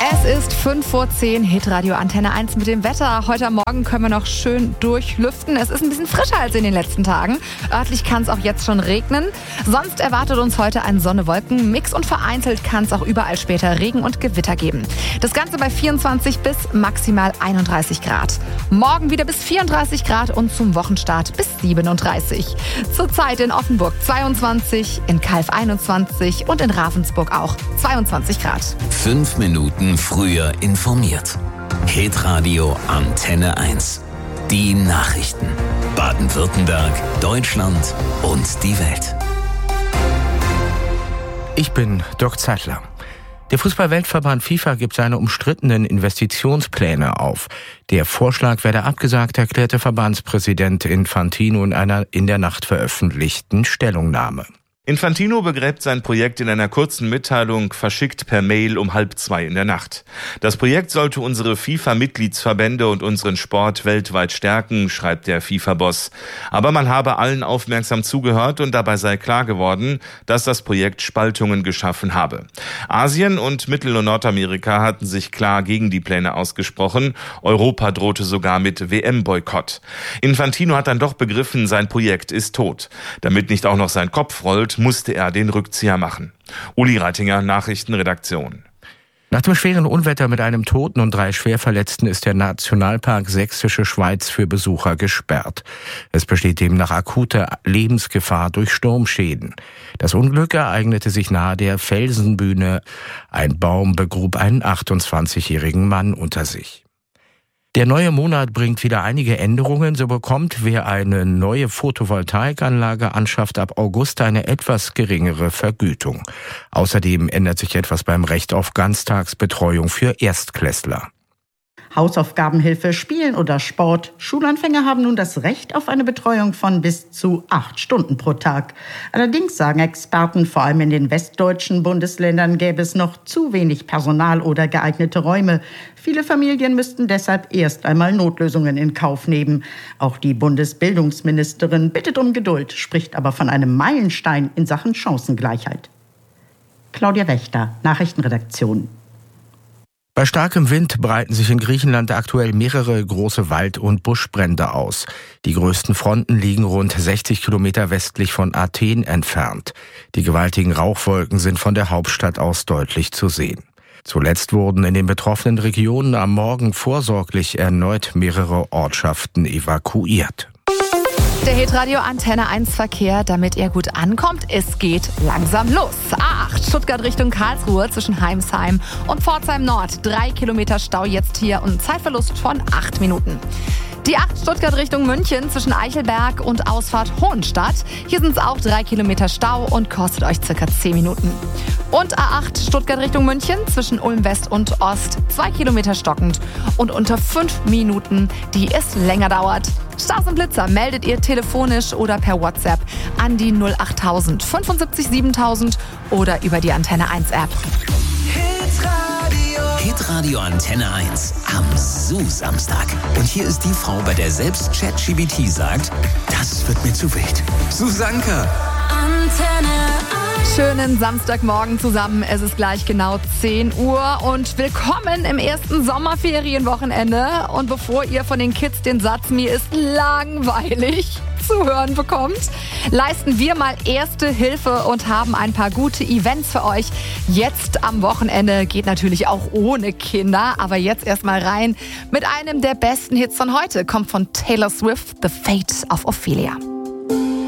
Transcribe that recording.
Es ist 5:10 Uhr, Hitradio Antenne 1 mit dem Wetter. Heute Morgen können wir noch schön durchlüften. Es ist ein bisschen frischer als in den letzten Tagen. Örtlich kann es auch jetzt schon regnen. Sonst erwartet uns heute ein Sonne-Wolken-Mix und vereinzelt kann es auch überall später Regen und Gewitter geben. Das Ganze bei 24 bis maximal 31 Grad. Morgen wieder bis 34 Grad und zum Wochenstart bis 37. Zurzeit in Offenburg 22, in Calw 21 und in Ravensburg auch 22 Grad. 5 Minuten früher informiert. Hitradio Antenne 1. Die Nachrichten. Baden-Württemberg, Deutschland und die Welt. Ich bin Dirk Zeitler. Der Fußball-Weltverband FIFA gibt seine umstrittenen Investitionspläne auf. Der Vorschlag werde abgesagt, erklärte Verbandspräsident Infantino in einer in der Nacht veröffentlichten Stellungnahme. Infantino begräbt sein Projekt in einer kurzen Mitteilung, verschickt per Mail um 1:30 in der Nacht. Das Projekt sollte unsere FIFA-Mitgliedsverbände und unseren Sport weltweit stärken, schreibt der FIFA-Boss. Aber man habe allen aufmerksam zugehört und dabei sei klar geworden, dass das Projekt Spaltungen geschaffen habe. Asien und Mittel- und Nordamerika hatten sich klar gegen die Pläne ausgesprochen. Europa drohte sogar mit WM-Boykott. Infantino hat dann doch begriffen, sein Projekt ist tot. Damit nicht auch noch sein Kopf rollt, musste er den Rückzieher machen. Uli Reitinger, Nachrichtenredaktion. Nach dem schweren Unwetter mit einem Toten und 3 Schwerverletzten ist der Nationalpark Sächsische Schweiz für Besucher gesperrt. Es besteht demnach akute Lebensgefahr durch Sturmschäden. Das Unglück ereignete sich nahe der Felsenbühne. Ein Baum begrub einen 28-jährigen Mann unter sich. Der neue Monat bringt wieder einige Änderungen. So bekommt, wer eine neue Photovoltaikanlage anschafft, ab August eine etwas geringere Vergütung. Außerdem ändert sich etwas beim Recht auf Ganztagsbetreuung für Erstklässler. Hausaufgabenhilfe, Spielen oder Sport. Schulanfänger haben nun das Recht auf eine Betreuung von bis zu 8 Stunden pro Tag. Allerdings sagen Experten, vor allem in den westdeutschen Bundesländern gäbe es noch zu wenig Personal oder geeignete Räume. Viele Familien müssten deshalb erst einmal Notlösungen in Kauf nehmen. Auch die Bundesbildungsministerin bittet um Geduld, spricht aber von einem Meilenstein in Sachen Chancengleichheit. Claudia Wächter, Nachrichtenredaktion. Bei starkem Wind breiten sich in Griechenland aktuell mehrere große Wald- und Buschbrände aus. Die größten Fronten liegen rund 60 Kilometer westlich von Athen entfernt. Die gewaltigen Rauchwolken sind von der Hauptstadt aus deutlich zu sehen. Zuletzt wurden in den betroffenen Regionen am Morgen vorsorglich erneut mehrere Ortschaften evakuiert. Der Hitradio Antenne 1 Verkehr, damit ihr gut ankommt, es geht langsam los. A8 Stuttgart Richtung Karlsruhe zwischen Heimsheim und Pforzheim Nord. 3 Kilometer Stau jetzt hier und ein Zeitverlust von 8 Minuten. Die 8 Stuttgart Richtung München zwischen Eichelberg und Ausfahrt Hohenstadt. Hier sind es auch 3 Kilometer Stau und kostet euch circa 10 Minuten. Und A8 Stuttgart Richtung München zwischen Ulm West und Ost. 2 Kilometer stockend und unter 5 Minuten, die es länger dauert. Staus und Blitzer meldet ihr telefonisch oder per WhatsApp an die 08000 75 7000 oder über die Antenne 1 App. Hitradio Antenne 1 am Samstag. Und hier ist die Frau, bei der selbst ChatGPT sagt, das wird mir zu wild. Susanka. Antenne 1. Schönen Samstagmorgen zusammen. Es ist gleich genau 10 Uhr und willkommen im ersten Sommerferienwochenende. Und bevor ihr von den Kids den Satz "mir ist langweilig" zu hören bekommt, leisten wir mal erste Hilfe und haben ein paar gute Events für euch. Jetzt am Wochenende geht natürlich auch ohne Kinder, aber jetzt erstmal rein mit einem der besten Hits von heute. Kommt von Taylor Swift, The Fate of Ophelia.